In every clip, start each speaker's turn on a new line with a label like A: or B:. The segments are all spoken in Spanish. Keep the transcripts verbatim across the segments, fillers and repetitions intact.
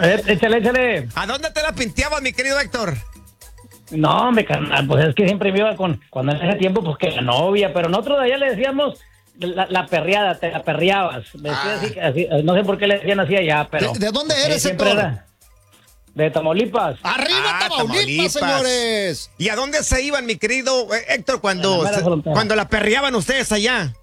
A: Eh, échale, échale.
B: ¿A dónde te la pinteabas, mi querido Héctor?
A: No, me carnal, pues es que siempre me iba con, cuando en ese tiempo, pues que la novia, pero nosotros de allá le decíamos la, la perreada, te la perreabas. Me decía
C: Ah.
A: así, así, no sé por qué le decían así allá, pero.
C: ¿De, de dónde
A: eh,
C: eres,
A: siempre
C: Héctor?
A: era de Tamaulipas.
C: ¡Arriba,
B: Ah,
C: Tamaulipas,
B: Tamaulipas.
C: señores!
B: ¿Y a dónde se iban, mi querido eh, Héctor, cuando,
A: A la mera
B: se-
A: frontera.
B: cuando la perreaban ustedes allá?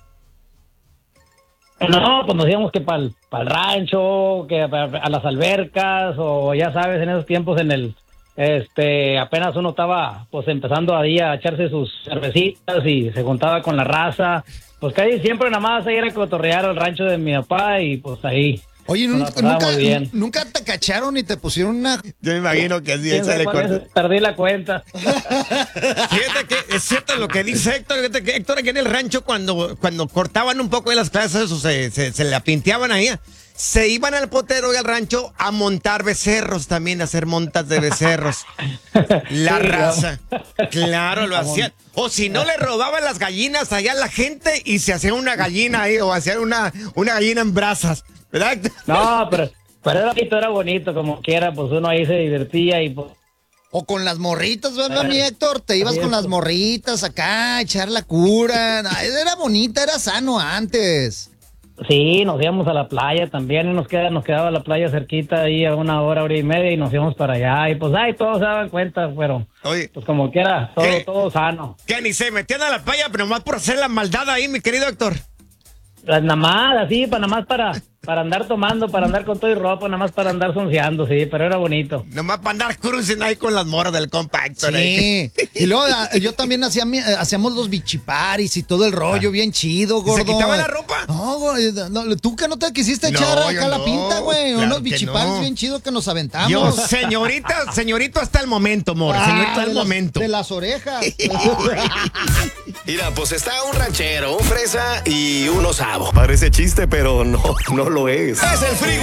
A: No, pues nos íbamos que para el rancho, que pa- a las albercas, o ya sabes, en esos tiempos en el, este, apenas uno estaba pues empezando ahí a echarse sus cervecitas y se juntaba con la raza, pues casi siempre nada más ahí era a cotorrear al rancho de mi papá y pues ahí.
C: Oye,
A: nos la
C: nunca,
A: pasábamos
C: nunca,
A: bien.
C: nunca te cacharon y te pusieron una...
B: Yo me imagino que sí,
A: ¿Quién sabe cuál es? Perdí la cuenta.
B: Fíjate que es cierto lo que dice Héctor. Fíjate que Héctor aquí en el rancho, cuando, cuando cortaban un poco de las clases o se, se, se la pinteaban ahí, se iban al potero y al rancho a montar becerros también, a hacer montas de becerros. La
A: Sí,
B: raza. Claro, lo
A: A
B: hacían. O si no, le robaban las gallinas allá a la gente y se hacía una gallina ahí, o hacían una, una gallina en brasas. ¿Verdad, Héctor?
A: No, pero, pero era bonito, era bonito, como quiera, pues uno ahí se divertía y pues.
C: O con las morritas, ¿verdad, mi Héctor? Te ibas
A: Así
C: con
A: es.
C: las morritas acá, a echar la cura. Ay, era bonita, era sano antes.
A: Sí, nos íbamos a la playa también y nos queda, nos quedaba la playa cerquita ahí a una hora, hora y media y nos íbamos para allá y pues ay, todos se daban cuenta, pero
B: Oye,
A: pues como quiera, todo,
B: ¿Qué?
A: todo sano.
B: que ni se metían a la playa, pero nomás por hacer la maldad ahí, mi querido Héctor.
A: Las nada más, así, para nada más para, para andar tomando, para andar con todo y ropa, nada más para andar sonceando, sí, pero era bonito.
B: Nomás para andar cruising ahí con las moras del compa Héctor. ahí.
C: Sí. Y luego ah, yo también hacía, mi- eh, hacíamos los bichiparis y todo el rollo, bien chido,
B: ¿Y se
C: gordo.
B: quitaban la ropa?
C: No, güey, no, tú que no te quisiste
B: No,
C: echar acá
B: yo
C: la
B: no,
C: pinta, güey.
B: claro
C: Unos
B: que
C: bichiparis
B: no.
C: bien chidos que nos aventamos.
B: Yo, señorita, señorito hasta el momento, amor.
C: Ah,
B: señorito hasta
C: de
B: el
C: las-
B: momento.
C: De las orejas.
D: Mira, pues está un ranchero, un fresa y un osavo. Parece chiste, pero no, no lo es. Es el Free